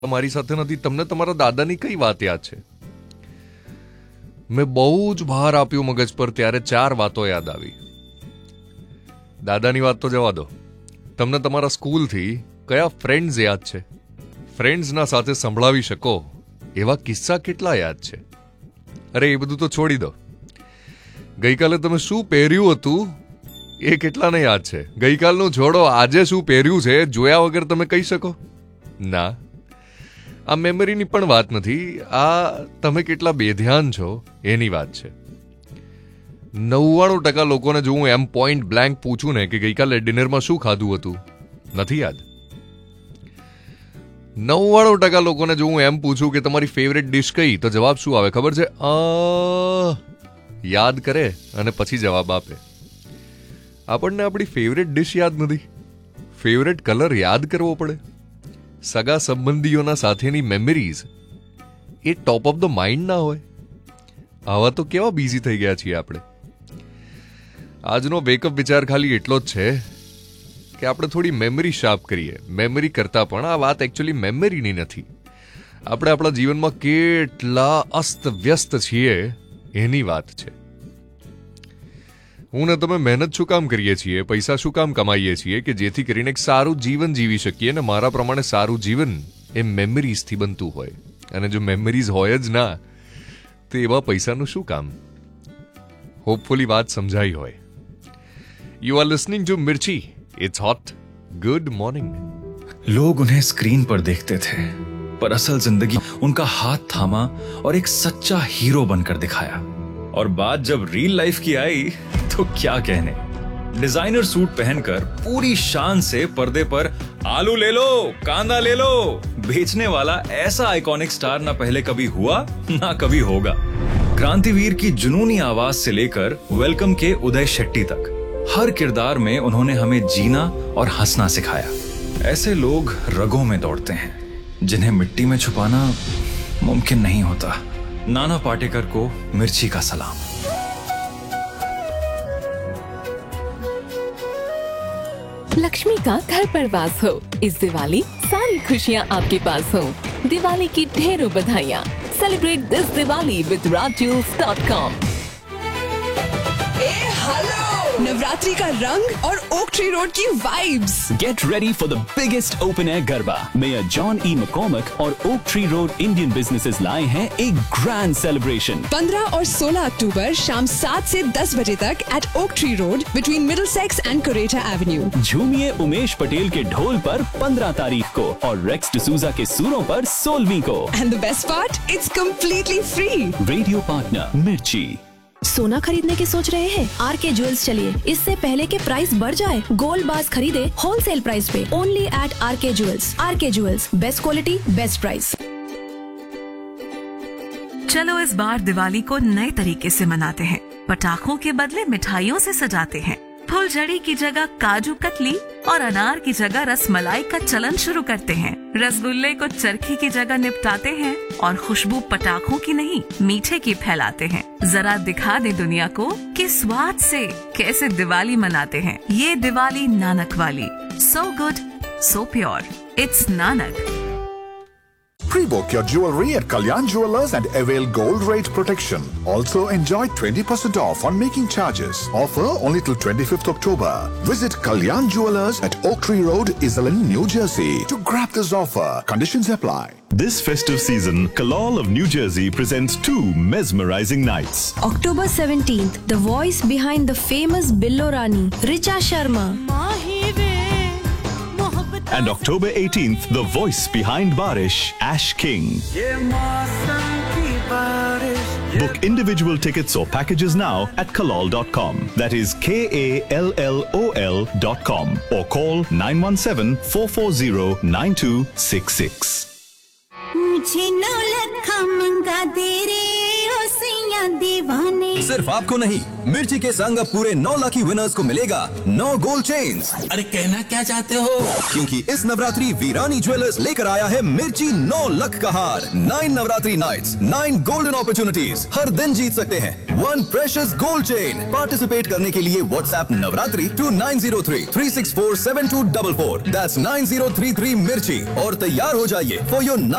તમારી સાથે નથી. તમને તમારા દાદાની કઈ વાત યાદ છે? મેં બહુ જ ભાર આપ્યું મગજ પર, ત્યારે 4 વાતો યાદ આવી. દાદાની વાત તો જવા દો, તમને તમારા સ્કૂલથી કયા ફ્રેન્ડ્સ યાદ છે? ફ્રેન્ડ્સના સાથે સંભળાવી શકો એવા કિસ્સા કેટલા યાદ છે? અરે એ બધું તો છોડી દો. ગઈકાલે તમે શું પહેર્યું હતું એ કેટલાને યાદ છે? ગઈકાલનું છોડો, આજે શું પહેર્યું છે જોયા વગર તમે કહી શકો? ના, આ મેમરીની પણ વાત નથી. આ તમે કેટલા બેધ્યાન છો એની વાત છે. 99% લોકોને જો હું એમ પોઈન્ટ બ્લેન્ક પૂછું ને કે ગઈકાલે ડિનરમાં શું ખાધું હતું, નથી યાદ. 99% લોકોને જો હું એમ પૂછું કે તમારી ફેવરેટ ડિશ કઈ, તો જવાબ શું આવે ખબર છે? યાદ કરે અને પછી જવાબ આપે. આપણને આપણી ફેવરેટ ડિશ યાદ નથી. ફેવરેટ કલર યાદ કરવો પડે. સગા સંબંધીઓના સાથેની memories A top of the mind ના હોય. આવા તો કેવા બિઝી થઈ ગયા છીએ આપણે. આજનો વેકઅપ વિચાર ખાલી એટલો જ છે કે આપણે થોડી મેમરી શાર્પ કરીએ. મેમરી કરતા પણ આ વાત એકચ્યુઅલી મેમરીની નથી. આપણે આપણા જીવનમાં કેટલા અસ્ત વ્યસ્ત છીએ એની વાત છે. હું ને તમે મહેનત શું કામ કરીએ છીએ, પૈસા શું કામ કમાઈએ છીએ કે જેથી કરીને એક સારું જીવન જીવી શકીએ. ને મારા પ્રમાણે સારું જીવન એ મેમરીઝથી બનતું હોય. અને જો મેમરીઝ હોય જ ના, તો એવા પૈસાનું શું કામ? હોપફુલી વાત સમજાઈ હોય. You are listening to Mirchi. It's hot. Good morning. लोग उन्हें स्क्रीन पर देखते थे, पर असल जिंदगी उनका हाथ थामा और एक सच्चा हीरो बनकर दिखाया. और बात जब रियल लाइफ की आई तो क्या कहने. डिजाइनर सूट पहनकर पूरी शान से पर्दे पर आलू ले लो, कांदा ले लो बेचने वाला ऐसा आइकॉनिक स्टार ना पहले कभी हुआ ना कभी होगा. क्रांतिवीर की जुनूनी आवाज से लेकर वेलकम के उदय शेट्टी तक हर किरदार में उन्होंने हमें जीना और हंसना सिखाया. ऐसे लोग रगों में दौड़ते हैं जिन्हें मिट्टी में छुपाना मुमकिन नहीं होता. नाना पाटेकर को मिर्ची का सलाम. लक्ष्मी का घर पर वास हो. इस दिवाली सारी खुशियाँ आपके पास हो. दिवाली की ढेरों बधाइयाँ. Celebrate this Diwali with rajjewels.com. Navratri का रंग और ओक ट्री रोड की vibes. Get ready for the biggest open air garba. Mayor John E. McCormack और Oak Tree Road Indian businesses लाए हैं एक grand celebration. 15 और 16 अक्टूबर शाम 7 से 10 बजे तक at Oak Tree Road between Middlesex and Coretta Avenue. झूमिए Umesh Patel के ढोल पर 15 तारीख को और रेक्स डिसूजा के सुरों पर 16वीं को. And the best part, it's completely free. Radio partner मिर्ची. सोना खरीदने की सोच रहे हैं? आरके ज्वेल्स चलिए, इससे पहले के प्राइस बढ़ जाए. गोल्ड बार्स खरीदे होलसेल प्राइस पे only eight R K jewels. R K jewels, best quality best price. चलो इस बार दिवाली को नए तरीके से मनाते हैं. पटाखों के बदले मिठाइयों से सजाते हैं. फुलझड़ी की जगह काजू कतली और अनार की जगह रसमलाई का चलन शुरू करते हैं. रसगुल्ले को चरखी की जगह निपटाते हैं और खुशबू पटाखों की नहीं मीठे की फैलाते हैं. जरा दिखा दे दुनिया को कि स्वाद से कैसे दिवाली मनाते हैं. ये दिवाली नानक वाली. So good, so pure. It's Nanak. Pre-book your jewelry at Kalyan Jewellers and avail gold rate protection. Also enjoy 20% off on making charges. Offer only till 25th October. Visit Kalyan Jewellers at Oak Tree Road, Iselin, New Jersey to grab this offer. Conditions apply. This festive season, Kalol of New Jersey presents 2 mesmerizing nights. October 17th, the voice behind the famous Billo Rani, Richa Sharma. And October 18th, the voice behind Barish, Ash King. Book individual tickets or packages now at kalol.com. That is KALLOL.com or call 917-440-9266. मुझे 9 लाख मंगा दे रे ओ सैया दीवाने। सिर्फ आपको नहीं, मिर्ची के संग अब पूरे 9 लकी विनर्स को मिलेगा 9 गोल्ड चेन्स। अरे कहना क्या चाहते हो? क्योंकि इस नवरात्रि वीरानी ज्वेलर्स लेकर आया है मिर्ची 9 लक का हार। 9 नवरात्रि नाइट्स, 9 गोल्डन अपॉर्चुनिटीज। हर दिन जीत सकते हैं 1 प्रेशियस गोल्ड चेन। पार्टिसिपेट करने के लिए व्हाट्सएप नवरात्रि to 9033647244। That's 9033 मिर्ची और तैयार हो जाइए for your